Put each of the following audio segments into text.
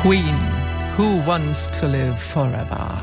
Queen, Who Wants to Live Forever?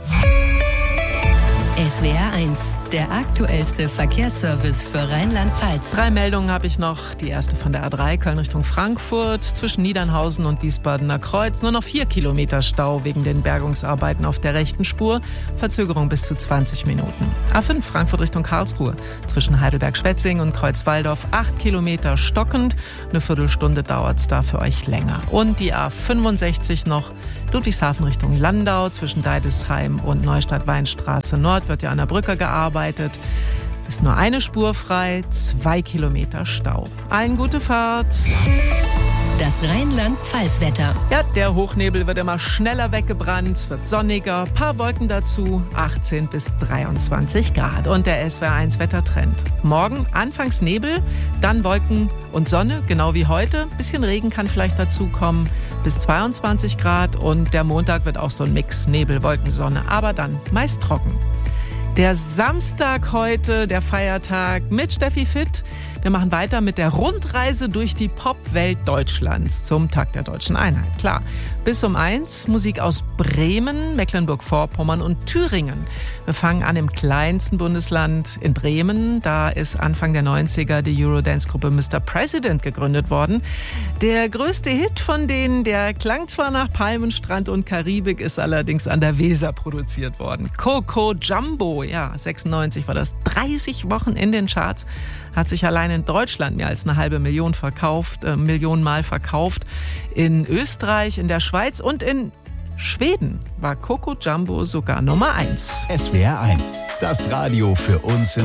SWR 1, der aktuellste Verkehrsservice für Rheinland-Pfalz. 3 Meldungen habe ich noch. Die erste von der A3 Köln Richtung Frankfurt. Zwischen Niedernhausen und Wiesbadener Kreuz nur noch 4 Kilometer Stau wegen den Bergungsarbeiten auf der rechten Spur. Verzögerung bis zu 20 Minuten. A5 Frankfurt Richtung Karlsruhe. Zwischen Heidelberg-Schwetzing und Kreuzwaldorf 8 Kilometer stockend. Eine Viertelstunde dauert es da für euch länger. Und die A65 noch. Ludwigshafen Richtung Landau, zwischen Deidesheim und Neustadt-Weinstraße Nord wird ja an der Brücke gearbeitet. Ist nur eine Spur frei, 2 Kilometer Stau. Allen gute Fahrt. Das Rheinland-Pfalz-Wetter. Ja, der Hochnebel wird immer schneller weggebrannt, es wird sonniger, paar Wolken dazu, 18 bis 23 Grad. Und der SWR1 Wettertrend. Morgen anfangs Nebel, dann Wolken und Sonne, genau wie heute. Bisschen Regen kann vielleicht dazukommen, bis 22 Grad. Und der Montag wird auch so ein Mix, Nebel, Wolken, Sonne, aber dann meist trocken. Der Samstag heute, der Feiertag mit Steffi Fitt. Wir machen weiter mit der Rundreise durch die Popwelt Deutschlands zum Tag der Deutschen Einheit. Klar, bis um 1 Musik aus Bremen, Mecklenburg-Vorpommern und Thüringen. Wir fangen an im kleinsten Bundesland in Bremen. Da ist Anfang der 90er die Eurodance-Gruppe Mr. President gegründet worden. Der größte Hit von denen, der klang zwar nach Palmenstrand und Karibik, ist allerdings an der Weser produziert worden. Coco Jumbo, ja, 96 war das. 30 Wochen in den Charts. Hat sich allein in Deutschland mehr als eine halbe Million Mal verkauft. In Österreich, in der Schweiz und in Schweden war Coco Jumbo sogar Nummer 1. SWR 1, das Radio für uns im